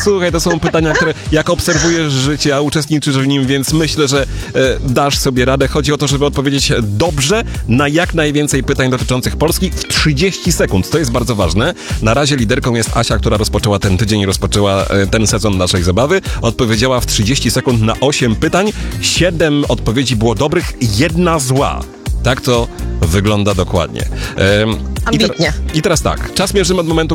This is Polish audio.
Słuchaj, to są pytania, które jak obserwujesz życie, a uczestniczysz w nim, więc myślę, że dasz sobie radę. Chodzi o to, żeby odpowiedzieć dobrze na jak najwięcej pytań dotyczących Polski w 30 sekund. To jest bardzo ważne. Na razie liderką jest Asia, która rozpoczęła ten tydzień, rozpoczęła ten sezon naszej zabawy. Odpowiedziała w 30 sekund na 8 pytań. 7 odpowiedzi było dobrych, 1 zła. Tak to wygląda dokładnie. Ambitnie. I teraz tak, czas mierzymy od momentu,